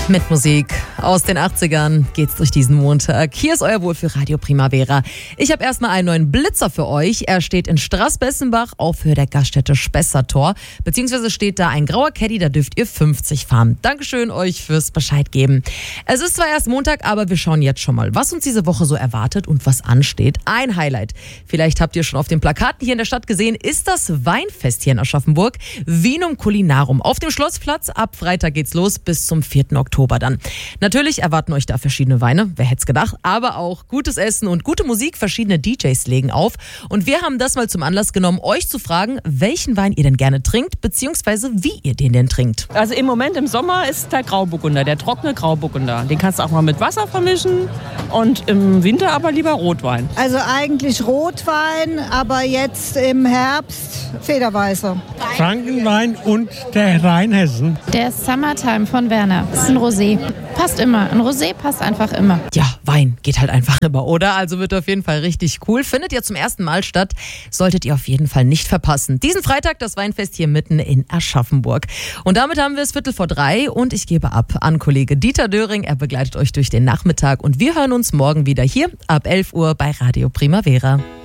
Mit Musik aus den 80ern geht's durch diesen Montag. Hier ist euer Wohl für Radio Primavera. Ich habe erstmal einen neuen Blitzer für euch. Er steht in Straßbessenbach auf Höhe der Gaststätte Spessartor. Beziehungsweise steht da ein grauer Caddy, da dürft ihr 50 fahren. Dankeschön euch fürs Bescheid geben. Es ist zwar erst Montag, aber wir schauen jetzt schon mal, was uns diese Woche so erwartet und was ansteht. Ein Highlight, vielleicht habt ihr schon auf den Plakaten hier in der Stadt gesehen, ist das Weinfest hier in Aschaffenburg. Vinum Culinarum. Auf dem Schlossplatz. Ab Freitag geht's los bis zum 4. Oktober dann. Natürlich erwarten euch da verschiedene Weine, wer hätte es gedacht, aber auch gutes Essen und gute Musik, verschiedene DJs legen auf. Und wir haben das mal zum Anlass genommen, euch zu fragen, welchen Wein ihr denn gerne trinkt, beziehungsweise wie ihr den denn trinkt. Also im Moment im Sommer ist der Grauburgunder, der trockene Grauburgunder. Den kannst du auch mal mit Wasser vermischen und im Winter aber lieber Rotwein. Also eigentlich Rotwein, aber jetzt im Herbst Federweißer. Frankenwein und der Rheinhessen. Der Summertime von Werner. Das ist ein Rosé. Passt immer. Ein Rosé passt einfach immer. Ja, Wein geht halt einfach immer, oder? Also wird auf jeden Fall richtig cool. Findet ja zum ersten Mal statt. Solltet ihr auf jeden Fall nicht verpassen. Diesen Freitag das Weinfest hier mitten in Aschaffenburg. Und damit haben wir es 2:45 und ich gebe ab an Kollege Dieter Döring. Er begleitet euch durch den Nachmittag und wir hören uns morgen wieder hier ab 11 Uhr bei Radio Primavera.